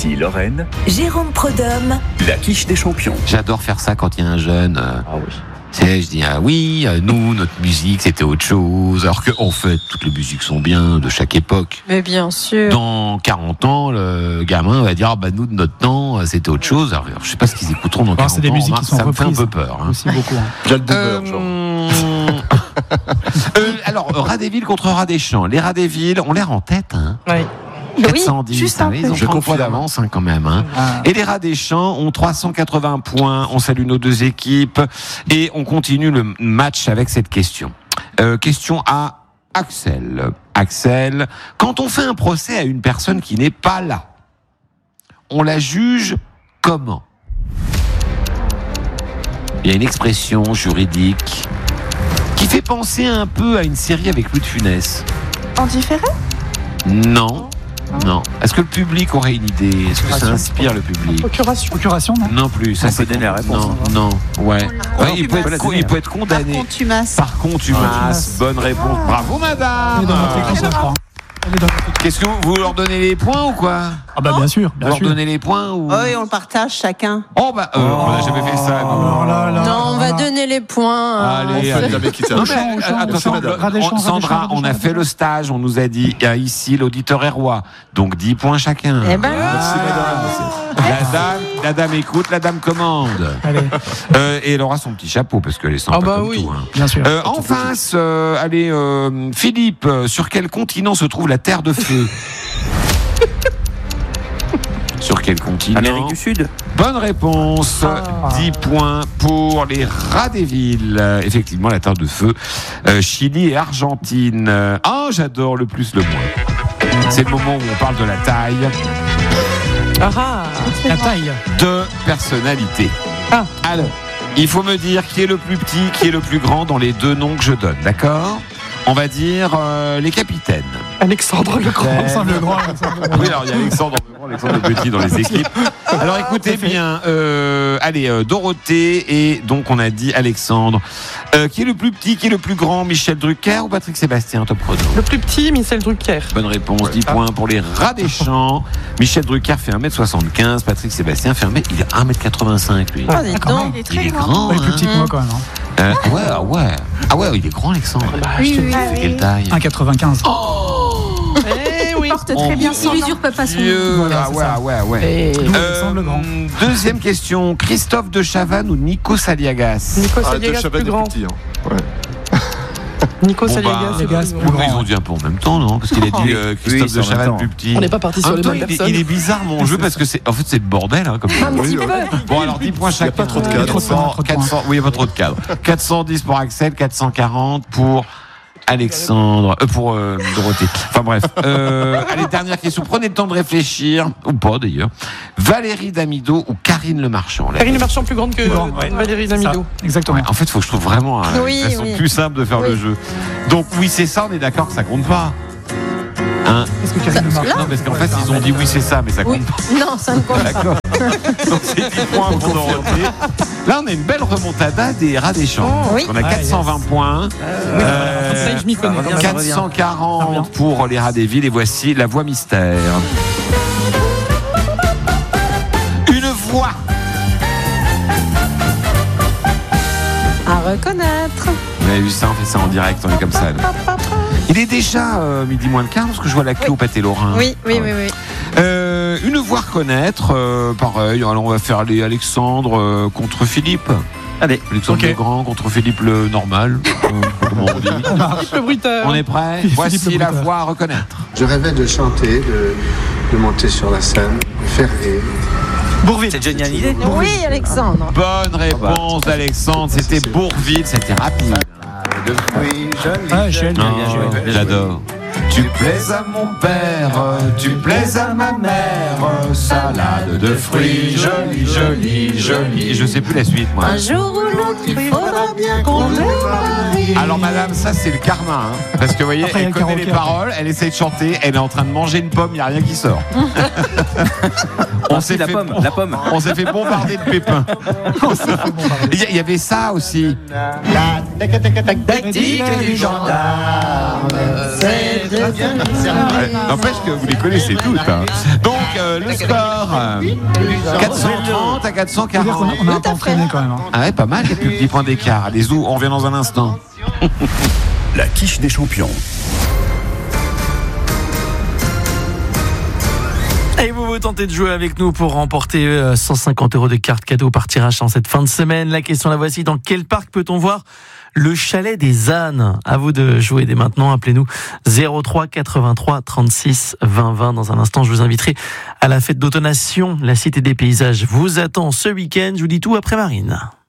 Ici Lorraine, Jérôme Prudhomme, la quiche des champions. J'adore faire ça quand il y a un jeune. Tu sais, je dis, nous, notre musique, c'était autre chose. Alors qu'en fait, toutes les musiques sont bien de chaque époque. Mais bien sûr. Dans 40 ans, le gamin va dire, nous, de notre temps, c'était autre chose. Alors, je sais pas ce qu'ils écouteront dans 40 ans. C'est des musiques qui sont ça me fait un reprises. peu peur. Aussi beaucoup. Jacques Beurre, genre. Alors, Rat des villes contre Rat des champs. Les Rats des villes ont l'air en tête, hein. Oui. 410, juste un peu. ils ont Je 3 points confirme. d'avance quand même. Ah. Et les Rats des Champs ont 380 points. On salue nos deux équipes et on continue le match avec cette question. Question à Axel. Axel, quand on fait un procès à une personne qui n'est pas là, on la juge comment ? Il y a une expression juridique qui fait penser un peu à une série avec Louis de Funès. En différé ? Non. Non. Est-ce que le public aurait une idée ? Est-ce que ça inspire le public ? Procuration, non ? Non plus. Ça, On c'est peut donner la réponse. Non. Ouais. Il peut être Par condamné. contumace. Par contumace. Bonne réponse. Bravo, Elle est madame. dans notre équipe, je crois. Elle est dans notre équipe. Qu'est-ce que vous leur donnez les points ou quoi ? Ah bien sûr, Vous bien leur sûr. donnez les points ou ? Oui, on le partage chacun. On n'a jamais fait ça. nous. Oh là là. Non, on va donner les points. Allez, On allez. fait jamais quitter Non, un mais, champ. attention, Rat des champs, Sandra, rat des champs, on a rat des fait champs. le stage, on nous a dit, ici l'auditeur est roi, donc 10 points chacun. Eh ben, Merci, madame. La dame écoute, la dame commande. Allez, Et elle aura son petit chapeau parce qu'elle est sympa comme tout. Hein. bien sûr. En face, Philippe, sur quel continent se trouve la Terre de Feu ? Sur quel continent ? Amérique du Sud. Bonne réponse. 10 points pour les Rats des villes. Effectivement, la Terre de Feu. Chili et Argentine. J'adore le plus, le moins. C'est le moment où on parle de la taille La taille. de personnalité. Alors, il faut me dire qui est le plus petit, qui est le plus grand dans les deux noms que je donne, d'accord ? On va dire les capitaines. Alexandre le Grand. Alexandre le Grand. Oui, alors il y a Alexandre le Grand, Alexandre le Petit dans les équipes. Alors écoutez bien, Dorothée et donc on a dit Alexandre. Qui est le plus petit, qui est le plus grand, Michel Drucker ou Patrick Sébastien, top chrono ? Le plus petit, Michel Drucker. Bonne réponse, 10 points pour les Rats des champs. Michel Drucker fait 1m75, Patrick Sébastien fait il a 1m85 lui. dis donc. Il est Il est très grand. grand. Il est plus petit que moi quand même. Ouais, il est grand Alexandre. Oui, oui. C'est quelle taille ? 1,95. Eh oui. Porte très bien son nom. usurpe pas son nom. Dieu, Voilà, c'est ouais. D'où Alexandre le Grand. Deuxième question, Christophe de Chavannes ou Nico Saliagas ? Nico Ah, Saliagas, de Chavannes plus est grand. plus petit. Hein. Nico Bon, Saliagas, bah, c'est Saliagas, plus plus grand. Ils ont dit un peu en même temps, non ? Parce qu'il a dit Christophe c'est de en même Chavannes temps. plus petit. On n'est pas parti En sur même les temps, mêmes personnes. il est bizarre mon jeu parce que c'est le bordel comme Un petit peu. Bon alors 10 points chacun. pas trop de cadre. 400, oui, il n'y a pas trop de cadre. 410 pour Axel, 440 pour Alexandre, pour Dorothée. Enfin bref. Allez, dernière question. Prenez le temps de réfléchir, ou pas d'ailleurs. Valérie Damido ou Karine Le Marchand ? Karine Le Marchand plus grande que Ouais. Valérie Damido. Exactement. En fait, il faut que je trouve vraiment Oui, une façon oui. plus simple de faire le jeu. Donc oui, c'est ça, on est d'accord que ça compte pas. Hein ? Est-ce que Karine Le Marchand Non, parce qu'en fait, ils ont dit oui, c'est ça, mais ça compte Oui. pas. Non, ça ne compte pas. D'accord. Donc c'est 10 points pour Dorothée. Là, on a une belle remontada des Rats des champs. Oui. On a 420 points. Ça, je m'y connais. 440 pour les Rats des villes. Et voici la voix mystère. Une voix. À reconnaître. Vous avez vu ça, on fait ça en direct, on est comme ça. Là. Il est déjà midi moins le quart, parce que je vois la queue au pâté lorrain. Oui. Une voix à reconnaître, pareil. Alors on va faire les Alexandre contre Philippe. Allez, Alexandre le Grand contre Philippe le normal. Comment on dit ? Philippe Le Bruteur. On est prêt ? Philippe Voici le la Bruteur. voix à reconnaître. Je rêvais de chanter, de monter sur la scène, de faire rire. Bourville. C'est Johnny Hallyday. Oui, Alexandre. Bonne réponse d'Alexandre, c'était Bourville, c'était rapide. De fruits jolis. Ah, Michel. Non, bien joué. j'adore. Tu plais à mon père, tu plais à ma mère, salade de fruits, jolie, jolie, jolie. Je sais plus la suite, moi. Un jour ou l'autre, il faudra bien qu'on le marie. Alors madame, ça c'est le karma, hein. Parce que vous voyez, Après, il y a elle le connaît karaoké, les paroles, elle essaie de chanter, elle est en train de manger une pomme, il n'y a rien qui sort. La pomme. On s'est fait bombarder de pépins. Il y avait ça aussi. La tactique du gendarme, c'est N'empêche que vous les connaissez toutes. Hein. Donc, le score 430 à 440. On a un peu entraîné quand même. Ah ouais, pas mal, quelques petits points d'écart. Allez, Zou, on revient dans un instant. La quiche des champions. Et vous tentez de jouer avec nous pour remporter 150 € de cartes cadeaux par tirage en cette fin de semaine. La question la voici, dans quel parc peut-on voir le chalet des ânes? À vous de jouer dès maintenant, appelez-nous 03 83 36 20 20. Dans un instant, je vous inviterai à la fête d'automnation. La Cité des Paysages vous attend ce week-end. Je vous dis tout après Marine.